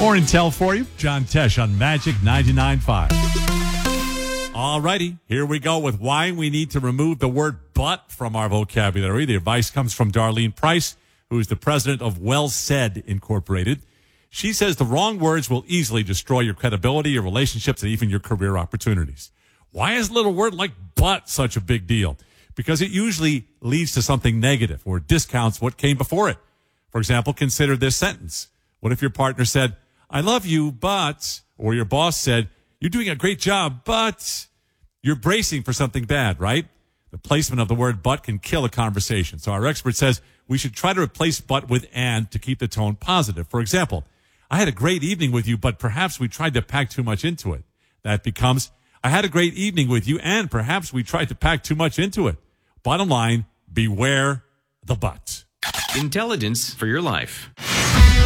More intel for you. John Tesh on Magic 99.5. All righty, here we go with why we need to remove the word but from our vocabulary. The advice comes from Darlene Price, who is the president of Well Said Incorporated. She says the wrong words will easily destroy your credibility, your relationships, and even your career opportunities. Why is a little word like but such a big deal? Because it usually leads to something negative or discounts what came before it. For example, consider this sentence. What if your partner said, I love you, but, or your boss said, you're doing a great job, but you're bracing for something bad, right? The placement of the word but can kill a conversation. So our expert says we should try to replace but with and to keep the tone positive. For example, I had a great evening with you, but perhaps we tried to pack too much into it. That becomes, I had a great evening with you, and perhaps we tried to pack too much into it. Bottom line, beware the but. Intelligence for your life.